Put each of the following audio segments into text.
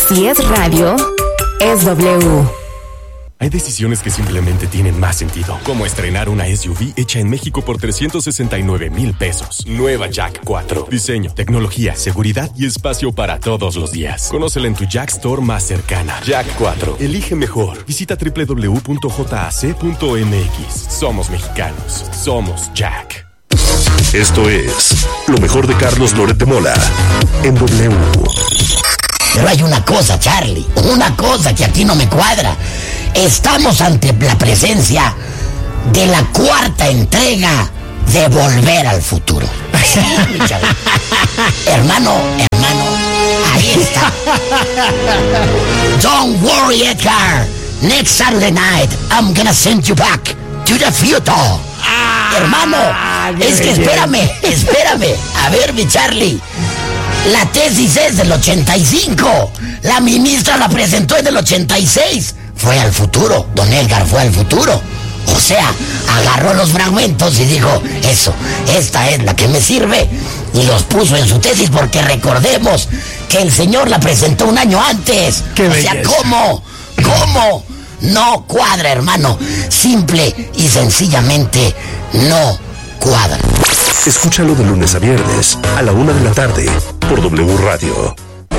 Si es radio, es W. Hay decisiones que simplemente tienen más sentido, como estrenar una SUV hecha en México por 369,000 pesos. Nueva Jack 4. Diseño, tecnología, seguridad y espacio para todos los días. Conócela en tu Jack Store más cercana. Jack 4. Elige mejor. Visita www.jac.mx. Somos mexicanos. Somos Jack. Esto es lo mejor de Carlos Loret de Mola en W. Pero hay una cosa, Charlie, una cosa que aquí no me cuadra. Estamos ante la presencia de la cuarta entrega de Volver al Futuro. Sí, hermano, ahí está. Don't worry, Edgar. Next Saturday night, I'm gonna send you back to the future. Hermano, es que espérame. A ver, mi Charlie. La tesis es del 85. La ministra la presentó en el 86. Fue al futuro. Don Edgar fue al futuro. O sea, agarró los fragmentos y dijo, esta es la que me sirve. Y los puso en su tesis porque recordemos que el señor la presentó un año antes. ¡Qué belleza! O sea, ¿cómo? No cuadra, hermano. Simple y sencillamente no cuadra. Escúchalo de lunes a viernes a la 1 de la tarde por W Radio.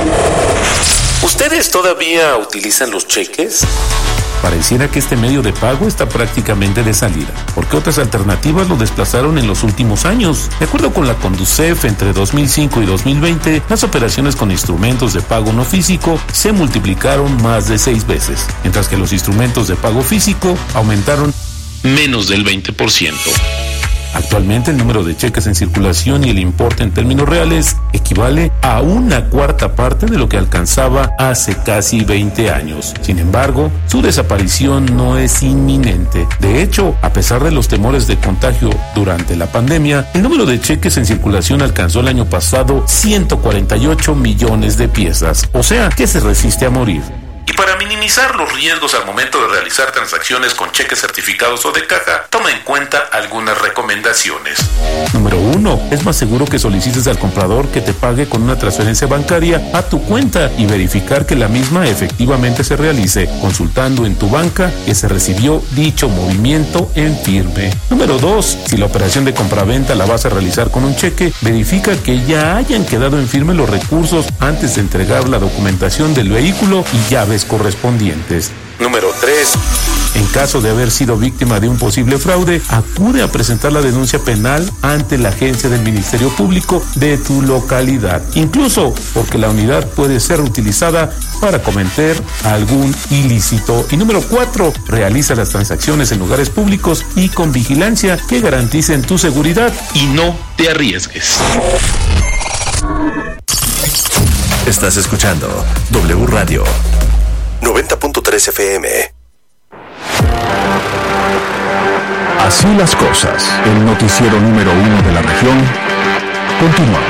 ¿Ustedes todavía utilizan los cheques? Pareciera que este medio de pago está prácticamente de salida, porque otras alternativas lo desplazaron en los últimos años. De acuerdo con la Conducef, entre 2005 y 2020, las operaciones con instrumentos de pago no físico se multiplicaron más de 6 veces, mientras que los instrumentos de pago físico aumentaron menos del 20%. Actualmente el número de cheques en circulación y el importe en términos reales equivale a 1/4 parte de lo que alcanzaba hace casi 20 años. Sin embargo, su desaparición no es inminente. De hecho, a pesar de los temores de contagio durante la pandemia, el número de cheques en circulación alcanzó el año pasado 148 millones de piezas. O sea, que se resiste a morir. Y para minimizar los riesgos al momento de realizar transacciones con cheques certificados o de caja, toma en cuenta algunas recomendaciones. Número 1. Es más seguro que solicites al comprador que te pague con una transferencia bancaria a tu cuenta y verificar que la misma efectivamente se realice, consultando en tu banca que se recibió dicho movimiento en firme. Número 2. Si la operación de compraventa la vas a realizar con un cheque, verifica que ya hayan quedado en firme los recursos antes de entregar la documentación del vehículo y llaves correspondientes. Número 3. En caso de haber sido víctima de un posible fraude, acude a presentar la denuncia penal ante la agencia del Ministerio Público de tu localidad, incluso porque la unidad puede ser utilizada para cometer algún ilícito. Y número 4, realiza las transacciones en lugares públicos y con vigilancia que garanticen tu seguridad y no te arriesgues. Estás escuchando W Radio 90.3 FM. Así las cosas, el noticiero número 1 de la región. Continuamos.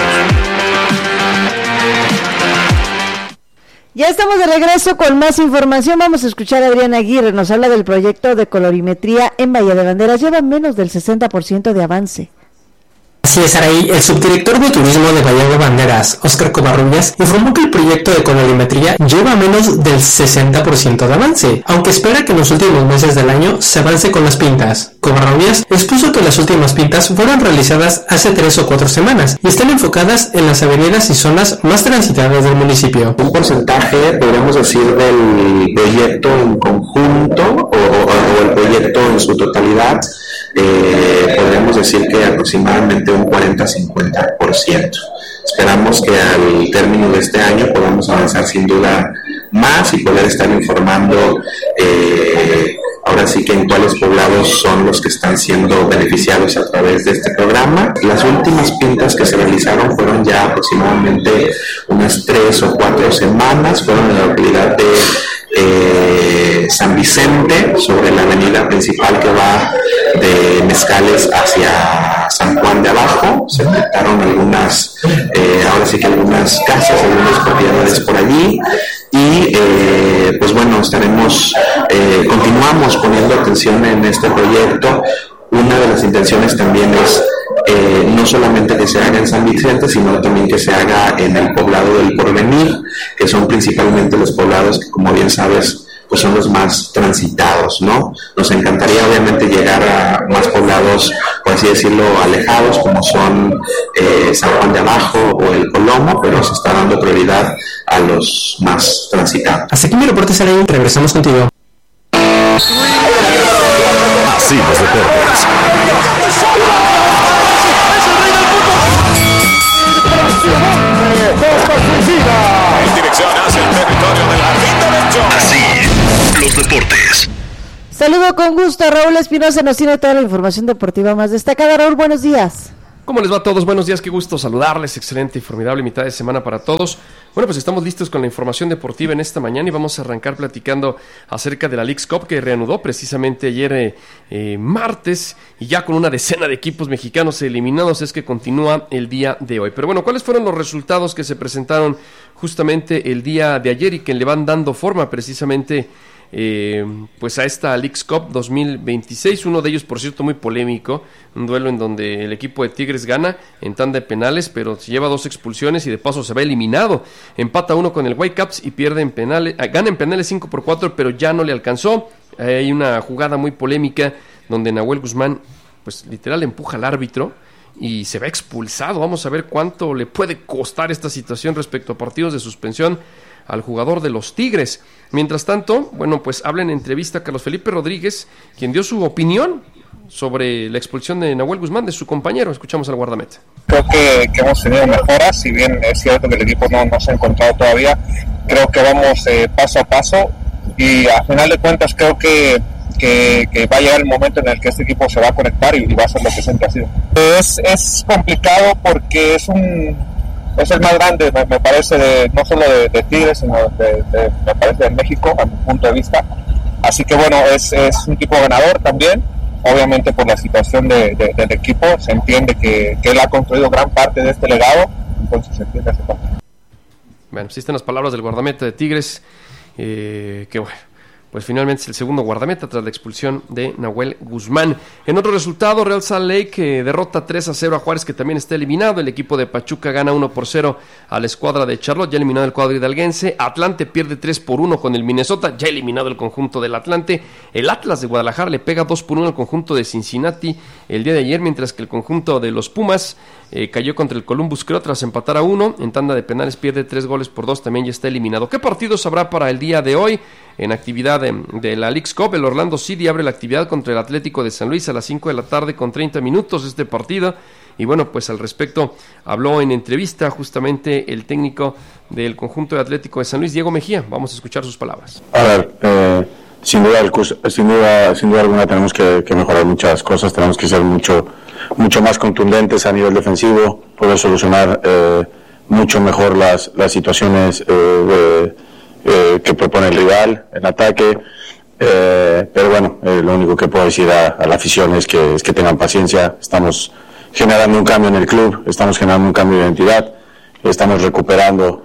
Ya estamos de regreso con más información. Vamos a escuchar a Adriana Aguirre. Nos habla del proyecto de colorimetría en Bahía de Banderas. Lleva menos del 60% de avance. Así es, Araí. El subdirector de Turismo de Bahía de Banderas, Óscar Covarrubias, informó que el proyecto de colorimetría lleva menos del 60% de avance, aunque espera que en los últimos meses del año se avance con las pintas. Covarrubias expuso que las últimas pintas fueron realizadas hace 3 o 4 semanas y están enfocadas en las avenidas y zonas más transitadas del municipio. Un porcentaje, podríamos decir, del proyecto en conjunto o el proyecto en su totalidad, podríamos decir que aproximadamente un 40-50%. Esperamos que al término de este año podamos avanzar sin duda más y poder estar informando ahora sí que en cuáles poblados son los que están siendo beneficiados a través de este programa. Las últimas pintas que se realizaron fueron ya aproximadamente unas 3 o 4 semanas, fueron en la localidad de San Vicente, sobre la avenida principal que va de Mezcales hacia San Juan de Abajo. Se pintaron algunas, ahora sí que algunas casas, algunas propiedades por allí. Y pues bueno, continuamos poniendo atención en este proyecto. Una de las intenciones también es no solamente que se haga en San Vicente, sino también que se haga en el poblado del Porvenir, que son principalmente los poblados que, como bien sabes, pues son los más transitados, ¿no? Nos encantaría obviamente llegar a más poblados, por así decirlo, alejados, como son San Juan de Abajo o el Colomo, pero se está dando prioridad a los más transitados. Hasta aquí mi reporte, Saraí, regresamos contigo. Así los deportes. En dirección hacia el territorio de la Rinda. Así los deportes. Saludo con gusto a Raúl Espinosa, nos tiene toda la información deportiva más destacada. Raúl, buenos días. ¿Cómo les va a todos? Buenos días, qué gusto saludarles, excelente y formidable mitad de semana para todos. Bueno, pues estamos listos con la información deportiva en esta mañana y vamos a arrancar platicando acerca de la Leagues Cup que reanudó precisamente ayer martes y ya con una decena de equipos mexicanos eliminados es que continúa el día de hoy. Pero bueno, ¿cuáles fueron los resultados que se presentaron justamente el día de ayer y que le van dando forma precisamente pues a esta Leagues Cup 2026, uno de ellos por cierto muy polémico, un duelo en donde el equipo de Tigres gana en tanda de penales, pero se lleva 2 expulsiones y de paso se va eliminado, empata 1 con el Whitecaps y pierde en penales, gana en penales 5-4, pero ya no le alcanzó. Hay una jugada muy polémica donde Nahuel Guzmán pues literal empuja al árbitro y se va expulsado. Vamos a ver cuánto le puede costar esta situación respecto a partidos de suspensión al jugador de los Tigres. Mientras tanto, bueno, pues habla en entrevista Carlos Felipe Rodríguez, quien dio su opinión sobre la expulsión de Nahuel Guzmán, de su compañero. Escuchamos al guardameta. Creo que hemos tenido mejoras, si bien es cierto que el equipo no se ha encontrado todavía, creo que vamos paso a paso y a final de cuentas creo que va a llegar el momento en el que este equipo se va a conectar y va a ser lo que siempre ha sido. Es complicado porque es el más grande, me parece, no solo de Tigres, sino me parece de México, a mi punto de vista. Así que bueno, es un equipo ganador también. Obviamente por la situación del equipo, se entiende que él ha construido gran parte de este legado, entonces se entiende ese parte. Bueno, existen las palabras del guardameta de Tigres, que bueno, pues finalmente es el segundo guardameta tras la expulsión de Nahuel Guzmán. En otro resultado, Real Salt Lake derrota 3-0 a Juárez, que también está eliminado. El equipo de Pachuca gana 1-0 a la escuadra de Charlotte, ya eliminado el cuadro hidalguense. Atlante pierde 3-1 con el Minnesota, ya eliminado el conjunto del Atlante. El Atlas de Guadalajara le pega 2-1 al conjunto de Cincinnati el día de ayer, mientras que el conjunto de los Pumas cayó contra el Columbus Crew tras empatar a 1. En tanda de penales pierde 3-2, también ya está eliminado. ¿Qué partidos habrá para el día de hoy? En actividad de la Leagues Cup, el Orlando City abre la actividad contra el Atlético de San Luis a las 5 de la tarde con 30 minutos este partido. Y bueno, pues al respecto habló en entrevista justamente el técnico del conjunto de Atlético de San Luis, Diego Mejía. Vamos a escuchar sus palabras. A ver, sin duda alguna tenemos que mejorar muchas cosas, tenemos que ser mucho más contundentes a nivel defensivo, poder solucionar mucho mejor las situaciones que propone el rival en ataque, pero bueno, lo único que puedo decir a la afición es que tengan paciencia. Estamos generando un cambio en el club, estamos generando un cambio de identidad, estamos recuperando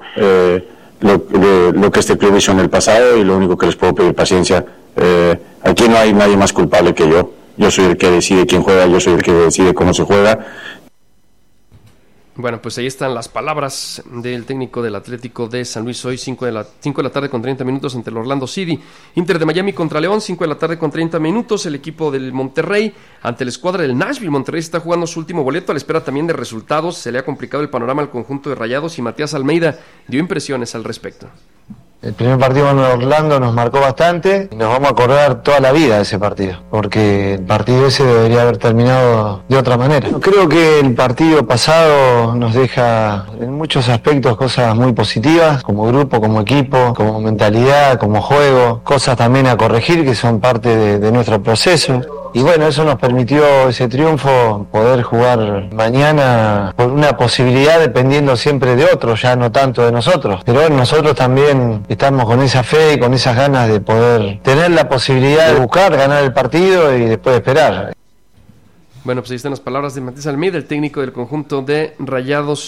lo que este club hizo en el pasado y lo único que les puedo pedir paciencia. Aquí no hay nadie más culpable que yo soy el que decide quién juega, yo soy el que decide cómo se juega. Bueno, pues ahí están las palabras del técnico del Atlético de San Luis. Hoy 5 de la tarde con 30 minutos ante el Orlando City. Inter de Miami contra León, 5 de la tarde con 30 minutos. El equipo del Monterrey ante la escuadra del Nashville. Monterrey está jugando su último boleto a la espera también de resultados. Se le ha complicado el panorama al conjunto de Rayados y Matías Almeida dio impresiones al respecto. El primer partido en Orlando nos marcó bastante y nos vamos a acordar toda la vida de ese partido, porque el partido ese debería haber terminado de otra manera. Creo que el partido pasado nos deja en muchos aspectos cosas muy positivas, como grupo, como equipo, como mentalidad, como juego, cosas también a corregir que son parte de nuestro proceso. Y bueno, eso nos permitió ese triunfo, poder jugar mañana por una posibilidad dependiendo siempre de otros, ya no tanto de nosotros. Pero bueno, nosotros también estamos con esa fe y con esas ganas de poder tener la posibilidad de buscar, ganar el partido y después esperar. Bueno, pues ahí están las palabras de Matías Almeida, el técnico del conjunto de Rayados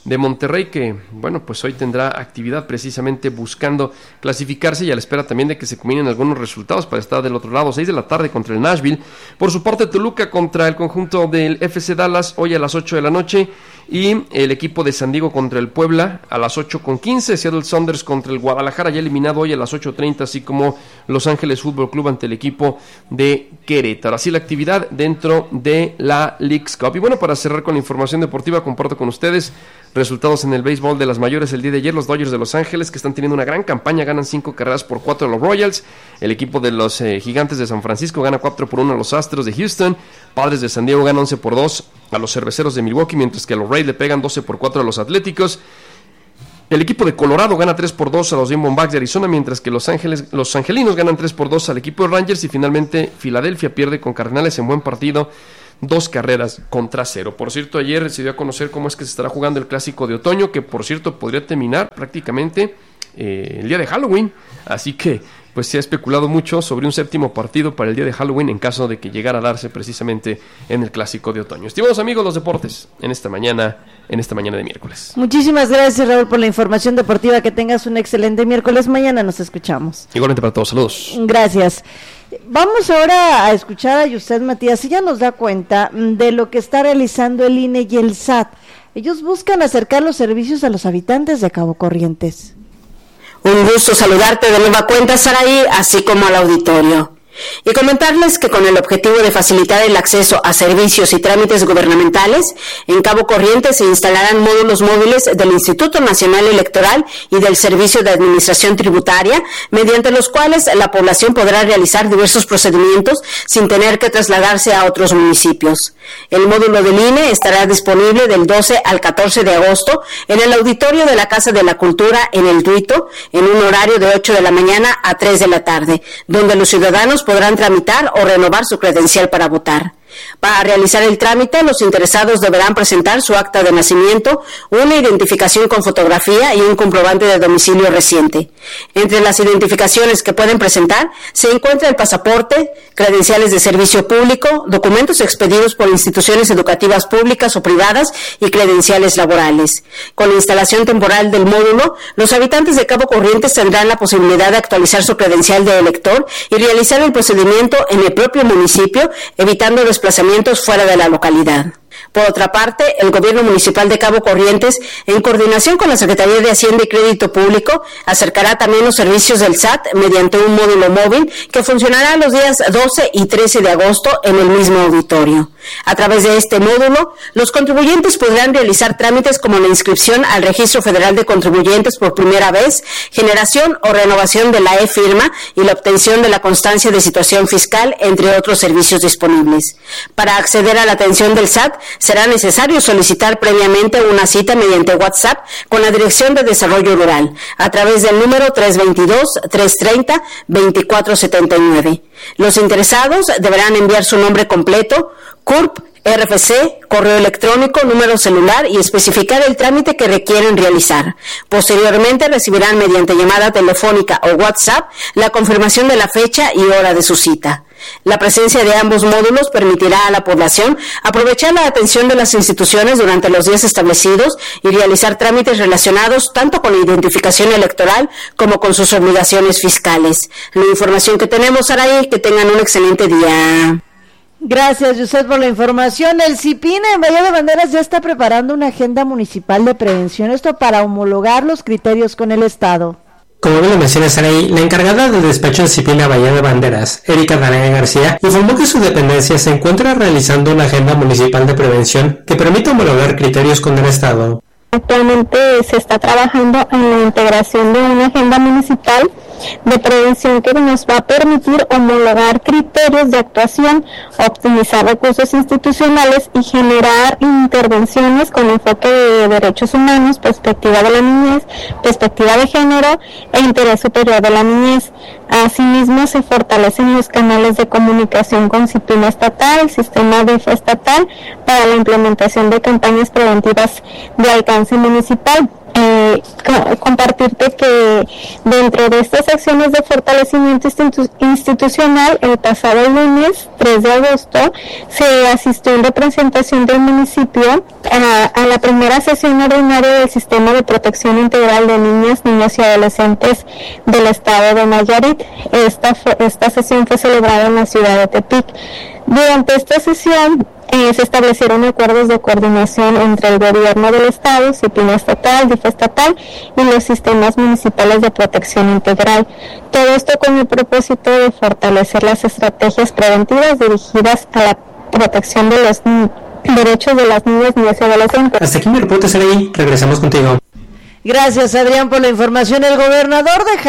de Monterrey, que bueno, pues hoy tendrá actividad precisamente buscando clasificarse y a la espera también de que se combinen algunos resultados para estar del otro lado. 6 de la tarde contra el Nashville. Por su parte, Toluca contra el conjunto del FC Dallas hoy a las 8 de la noche, y el equipo de San Diego contra el Puebla a las 8:15, Seattle Sounders contra el Guadalajara, ya eliminado hoy a las 8:30, así como Los Ángeles Fútbol Club ante el equipo de Querétaro. Así la actividad dentro de la Leagues Cup. Y bueno, para cerrar con la información deportiva, comparto con ustedes resultados en el béisbol de las mayores el día de ayer. Los Dodgers de Los Ángeles, que están teniendo una gran campaña, ganan 5-4 a los Royals. El equipo de los Gigantes de San Francisco gana 4-1 a los Astros de Houston. Padres de San Diego ganan 11-2 a los Cerveceros de Milwaukee, mientras que los Rays le pegan 12-4 a los Atléticos. El equipo de Colorado gana 3-2 a los Diamondbacks de Arizona, mientras que los angelinos ganan 3-2 al equipo de Rangers, y finalmente Filadelfia pierde con Cardenales en buen partido, 2-0. Por cierto, ayer se dio a conocer cómo es que se estará jugando el Clásico de Otoño, que por cierto podría terminar prácticamente el día de Halloween, así que pues se ha especulado mucho sobre un séptimo partido para el día de Halloween en caso de que llegara a darse precisamente en el Clásico de Otoño. Estimados amigos, los deportes en esta mañana de miércoles. Muchísimas gracias, Raúl, por la información deportiva. Que tengas un excelente miércoles. Mañana nos escuchamos. Igualmente para todos, saludos. Gracias. Vamos ahora a escuchar a Yusef Matías. Ella nos da cuenta de lo que está realizando el INE y el SAT. Ellos buscan acercar los servicios a los habitantes de Cabo Corrientes. Un gusto saludarte de nueva cuenta, Saraí, así como al auditorio. Y comentarles que con el objetivo de facilitar el acceso a servicios y trámites gubernamentales, en Cabo Corrientes se instalarán módulos móviles del Instituto Nacional Electoral y del Servicio de Administración Tributaria, mediante los cuales la población podrá realizar diversos procedimientos sin tener que trasladarse a otros municipios. El módulo del INE estará disponible del 12 al 14 de agosto en el auditorio de la Casa de la Cultura en El Duito, en un horario de 8 de la mañana a 3 de la tarde, donde los ciudadanos podrán tramitar o renovar su credencial para votar. Para realizar el trámite, los interesados deberán presentar su acta de nacimiento, una identificación con fotografía y un comprobante de domicilio reciente. Entre las identificaciones que pueden presentar se encuentra el pasaporte, credenciales de servicio público, documentos expedidos por instituciones educativas públicas o privadas y credenciales laborales. Con la instalación temporal del módulo, los habitantes de Cabo Corrientes tendrán la posibilidad de actualizar su credencial de elector y realizar el procedimiento en el propio municipio, evitando desplazamientos fuera de la localidad. Por otra parte, el Gobierno Municipal de Cabo Corrientes, en coordinación con la Secretaría de Hacienda y Crédito Público, acercará también los servicios del SAT mediante un módulo móvil que funcionará los días 12 y 13 de agosto en el mismo auditorio. A través de este módulo, los contribuyentes podrán realizar trámites como la inscripción al Registro Federal de Contribuyentes por primera vez, generación o renovación de la e-firma y la obtención de la constancia de situación fiscal, entre otros servicios disponibles. Para acceder a la atención del SAT, será necesario solicitar previamente una cita mediante WhatsApp con la Dirección de Desarrollo Rural, a través del número 322-330-2479. Los interesados deberán enviar su nombre completo, CURP, RFC, correo electrónico, número celular y especificar el trámite que requieren realizar. Posteriormente recibirán mediante llamada telefónica o WhatsApp la confirmación de la fecha y hora de su cita. La presencia de ambos módulos permitirá a la población aprovechar la atención de las instituciones durante los días establecidos y realizar trámites relacionados tanto con la identificación electoral como con sus obligaciones fiscales. La información que tenemos, Saraí, que tengan un excelente día. Gracias, Yusef, por la información. El CIPIN en Bahía de Banderas ya está preparando una agenda municipal de prevención, esto para homologar los criterios con el Estado. Como bien lo menciona Saraí, la encargada del despacho de CIPIN a Bahía de Banderas, Erika Danae García, informó que su dependencia se encuentra realizando una agenda municipal de prevención que permite homologar criterios con el Estado. Actualmente se está trabajando en la integración de una agenda municipal de prevención que nos va a permitir homologar criterios de actuación, optimizar recursos institucionales y generar intervenciones con enfoque de derechos humanos, perspectiva de la niñez, perspectiva de género e interés superior de la niñez. Asimismo, se fortalecen los canales de comunicación con CIPIN estatal, sistema DIF estatal, para la implementación de campañas preventivas de alcance municipal. compartirte que dentro de estas acciones de fortalecimiento institucional, el pasado lunes 3 de agosto se asistió en representación del municipio a la primera sesión ordinaria del Sistema de Protección Integral de Niñas, Niños y Adolescentes del Estado de Nayarit. Esta sesión fue celebrada en la ciudad de Tepic. Durante esta sesión se establecieron acuerdos de coordinación entre el gobierno del estado, CIPINA estatal, DIF estatal y los sistemas municipales de protección integral. Todo esto con el propósito de fortalecer las estrategias preventivas dirigidas a la protección de los derechos de las niñas, niñas y adolescentes. Hasta aquí mi reporte, Saraí. Regresamos contigo. Gracias, Adrián, por la información. El gobernador de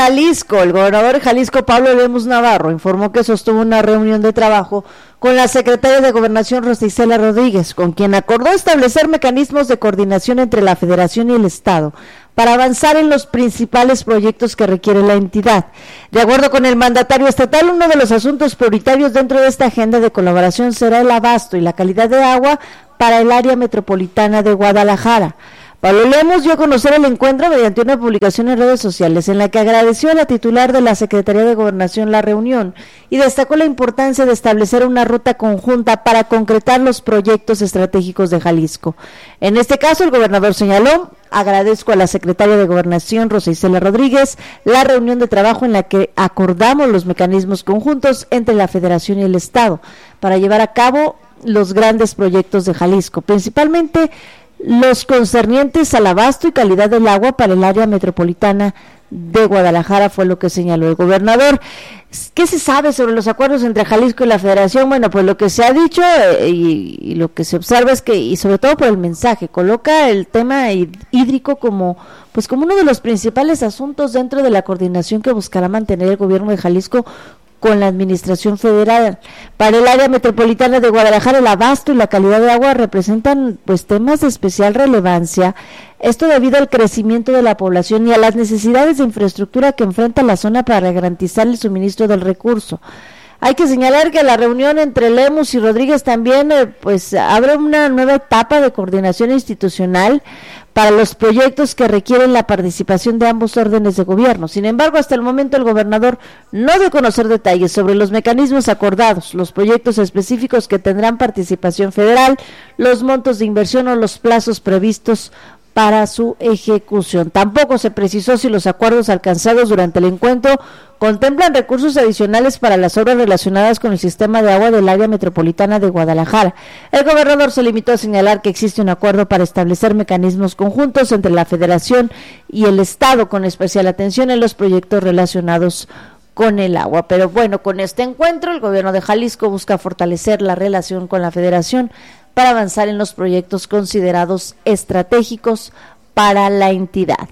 Jalisco, Pablo Lemus Navarro, informó que sostuvo una reunión de trabajo con la secretaria de Gobernación, Rosa Isela Rodríguez, con quien acordó establecer mecanismos de coordinación entre la Federación y el Estado para avanzar en los principales proyectos que requiere la entidad. De acuerdo con el mandatario estatal, uno de los asuntos prioritarios dentro de esta agenda de colaboración será el abasto y la calidad de agua para el área metropolitana de Guadalajara. Pablo Lemus dio a conocer el encuentro mediante una publicación en redes sociales en la que agradeció a la titular de la Secretaría de Gobernación la reunión y destacó la importancia de establecer una ruta conjunta para concretar los proyectos estratégicos de Jalisco. En este caso, el gobernador señaló: agradezco a la secretaria de Gobernación, Rosa Isela Rodríguez, la reunión de trabajo en la que acordamos los mecanismos conjuntos entre la Federación y el Estado para llevar a cabo los grandes proyectos de Jalisco, principalmente los concernientes al abasto y calidad del agua para el área metropolitana de Guadalajara, fue lo que señaló el gobernador. ¿Qué se sabe sobre los acuerdos entre Jalisco y la Federación? Bueno, pues lo que se ha dicho y lo que se observa es que, y sobre todo por el mensaje, coloca el tema hídrico como uno de los principales asuntos dentro de la coordinación que buscará mantener el gobierno de Jalisco con la administración federal. Para el área metropolitana de Guadalajara, el abasto y la calidad de agua representan temas de especial relevancia, esto debido al crecimiento de la población y a las necesidades de infraestructura que enfrenta la zona para garantizar el suministro del recurso. Hay que señalar que la reunión entre Lemus y Rodríguez también abre una nueva etapa de coordinación institucional para los proyectos que requieren la participación de ambos órdenes de gobierno. Sin embargo, hasta el momento el gobernador no dio a conocer detalles sobre los mecanismos acordados, los proyectos específicos que tendrán participación federal, los montos de inversión o los plazos previstos para su ejecución. Tampoco se precisó si los acuerdos alcanzados durante el encuentro contemplan recursos adicionales para las obras relacionadas con el sistema de agua del área metropolitana de Guadalajara. El gobernador se limitó a señalar que existe un acuerdo para establecer mecanismos conjuntos entre la Federación y el Estado, con especial atención en los proyectos relacionados con el agua. Pero bueno, con este encuentro el gobierno de Jalisco busca fortalecer la relación con la Federación para avanzar en los proyectos considerados estratégicos para la entidad.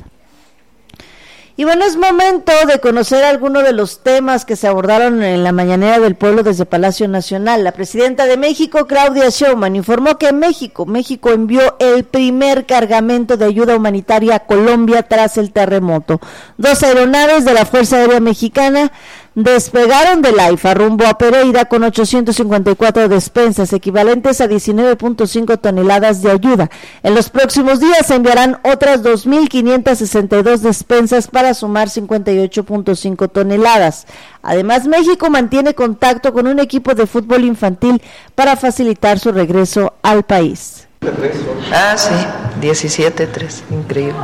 Y bueno, es momento de conocer algunos de los temas que se abordaron en la mañanera del pueblo desde Palacio Nacional. La presidenta de México, Claudia Sheinbaum, informó que México envió el primer cargamento de ayuda humanitaria a Colombia tras el terremoto. 2 aeronaves de la Fuerza Aérea Mexicana despegaron del AIFA rumbo a Pereira con 854 despensas, equivalentes a 19.5 toneladas de ayuda. En los próximos días se enviarán otras 2.562 despensas para sumar 58.5 toneladas. Además, México mantiene contacto con un equipo de fútbol infantil para facilitar su regreso al país. Ah, sí, 17-3, increíble.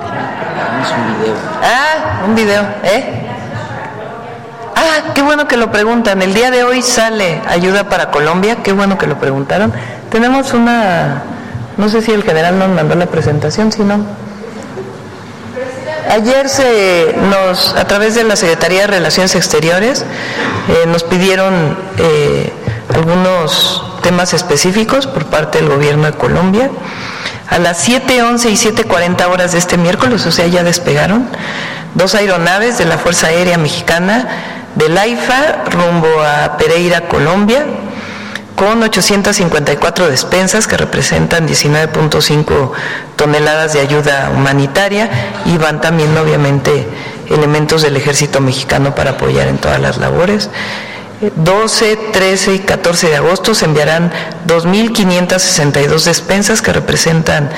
Un video, qué bueno que lo preguntan. El día de hoy sale ayuda para Colombia, qué bueno que lo preguntaron. Tenemos no sé si el general nos mandó la presentación, si no. Ayer a través de la Secretaría de Relaciones Exteriores, nos pidieron algunos temas específicos por parte del gobierno de Colombia. A las 7:11 y 7:40 horas de este miércoles, o sea, ya despegaron 2 aeronaves de la Fuerza Aérea Mexicana del AIFA rumbo a Pereira, Colombia, con 854 despensas que representan 19.5 toneladas de ayuda humanitaria, y van también obviamente elementos del ejército mexicano para apoyar en todas las labores. 12, 13 y 14 de agosto se enviarán 2.562 despensas que representan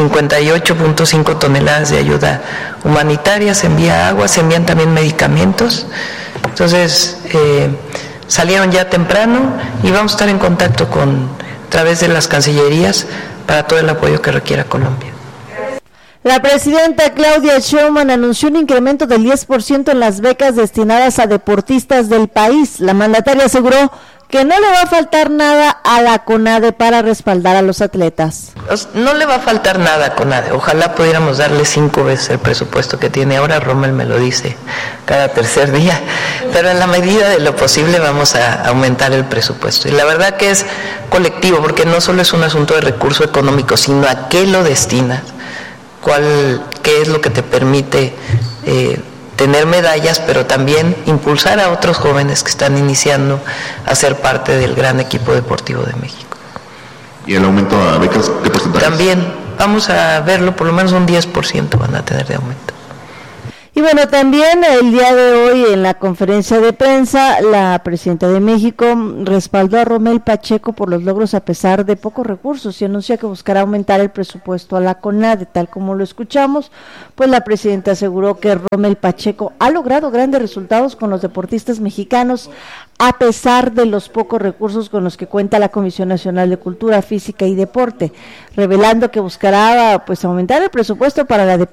58.5 toneladas de ayuda humanitaria. Se envía agua, se envían también medicamentos. Entonces, salieron ya temprano y vamos a estar en contacto a través de las cancillerías para todo el apoyo que requiera Colombia. La presidenta Claudia Sheinbaum anunció un incremento del 10% en las becas destinadas a deportistas del país. La mandataria aseguró que no le va a faltar nada a la CONADE para respaldar a los atletas. No le va a faltar nada a CONADE. Ojalá pudiéramos darle 5 veces el presupuesto que tiene ahora. Rommel me lo dice cada tercer día. Pero en la medida de lo posible vamos a aumentar el presupuesto. Y la verdad que es colectivo, porque no solo es un asunto de recurso económico, sino a qué lo destinas. ¿Qué es lo que te permite tener medallas, pero también impulsar a otros jóvenes que están iniciando a ser parte del gran equipo deportivo de México? ¿Y el aumento a becas de porcentaje? También vamos a verlo, por lo menos un 10% van a tener de aumento. Y bueno, también el día de hoy en la conferencia de prensa, la presidenta de México respaldó a Rommel Pacheco por los logros a pesar de pocos recursos y anunció que buscará aumentar el presupuesto a la CONADE, tal como lo escuchamos. Pues la presidenta aseguró que Rommel Pacheco ha logrado grandes resultados con los deportistas mexicanos a pesar de los pocos recursos con los que cuenta la Comisión Nacional de Cultura Física y Deporte, revelando que buscará pues aumentar el presupuesto para la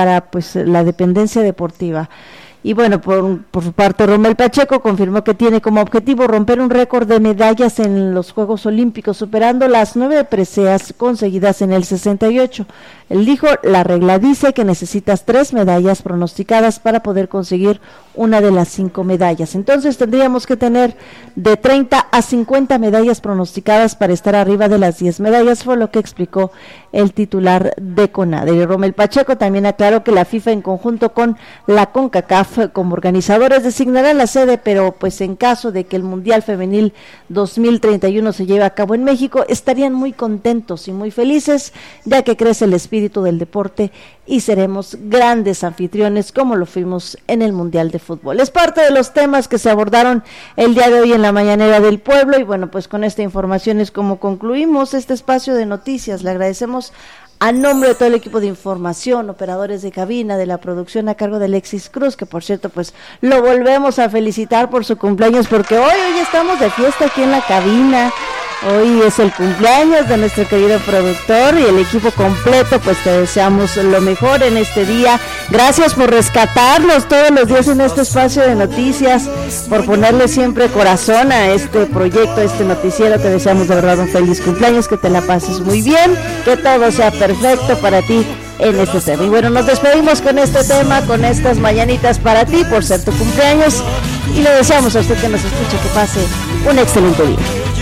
dependencia deportiva. Y bueno, por su parte, Rommel Pacheco confirmó que tiene como objetivo romper un récord de medallas en los Juegos Olímpicos, superando las 9 preseas conseguidas en el 68. Él dijo, la regla dice que necesitas 3 medallas pronosticadas para poder conseguir una de las 5 medallas. Entonces tendríamos que tener de 30 a 50 medallas pronosticadas para estar arriba de las 10 medallas, fue lo que explicó el titular de CONADE. Y Rommel Pacheco también aclaró que la FIFA en conjunto con la CONCACAF como organizadores designarán la sede, pero pues en caso de que el Mundial Femenil 2031 se lleve a cabo en México, estarían muy contentos y muy felices, ya que crece el espíritu del deporte y seremos grandes anfitriones como lo fuimos en el Mundial de Fútbol. Es parte de los temas que se abordaron el día de hoy en la Mañanera del Pueblo y bueno, pues con esta información es como concluimos este espacio de noticias. Le agradecemos a nombre de todo el equipo de información, operadores de cabina, de la producción a cargo de Alexis Cruz, que por cierto pues lo volvemos a felicitar por su cumpleaños, porque hoy estamos de fiesta aquí en la cabina. Hoy es el cumpleaños de nuestro querido productor y el equipo completo, pues te deseamos lo mejor en este día. Gracias por rescatarnos todos los días en este espacio de noticias, por ponerle siempre corazón a este proyecto, a este noticiero. Te deseamos de verdad un feliz cumpleaños, que te la pases muy bien, que todo sea perfecto para ti en este tema. Y bueno, nos despedimos con este tema, con estas mañanitas para ti por ser tu cumpleaños y le deseamos a usted que nos escuche que pase un excelente día.